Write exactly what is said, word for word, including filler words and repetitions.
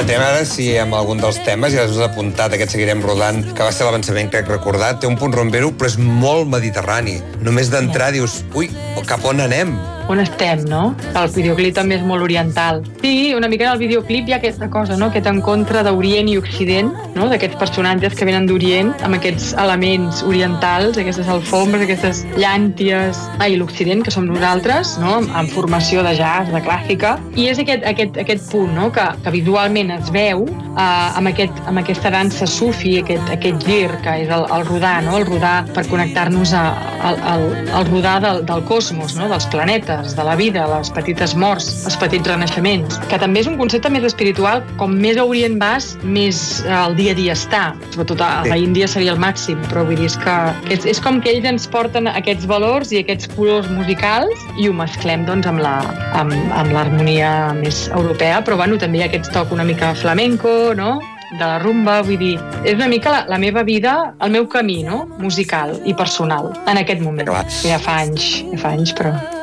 Entrem ara si amb algun dels temes, ja has apuntat, aquest Seguirem rodant, que va ser l'avançament, crec recordar, té un punt rombero, però és molt mediterrani. Només d'entrar dius, ui, cap on anem? On estem, no? El videoclip també és molt oriental. Sí, una mica en el videoclip hi ha aquesta cosa, no?, aquest encontre d'Orient i Occident, no?, d'aquests personatges que venen d'Orient, amb aquests elements orientals, aquestes alfombres, aquestes llànties, ah, i l'Occident, que som nosaltres, no?, amb formació de jazz, de clàssica, i és aquest, aquest, aquest punt, no?, que, que visualment es veu eh, amb, aquest, amb aquesta dansa sufi, aquest, aquest gir, que és el, el rodar, no?, el rodar per connectar-nos a, al, al, al rodar del, del cosmos, no?, dels planetes, de la vida, les petites morts, els petits renaixements, que també és un concepte més espiritual. Com més a Orient vas, més al dia a dia està. Sobretot a la Índia seria el màxim, però vull dir que és, és com que ells ens porten aquests valors i aquests colors musicals i ho mesclem doncs amb la, amb, amb l'harmonia més europea, però bueno, també hi ha aquest toc una mica flamenco, no?, de la rumba, vull dir, és una mica la, la meva vida, el meu camí, no?, musical i personal, en aquest moment. Ja fa anys, ja fa anys, però...